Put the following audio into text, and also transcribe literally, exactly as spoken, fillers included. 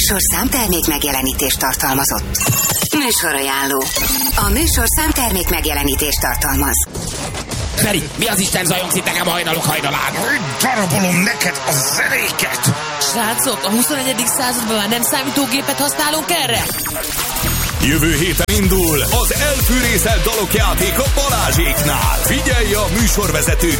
műsor számtermék megjelenítést tartalmazott. Műsorajánló. A műsor számtermék megjelenítést tartalmaz. Feri, mi az Isten zajongsz itt nekem a hajnalok hajnalán? Darabolom neked a zenéket! Srácok, a huszonegyedik században már nem számítógépet használunk erre? Jövő héten indul az elfűrészelt dalok játéka Balázséknál. Figyelj a műsorvezető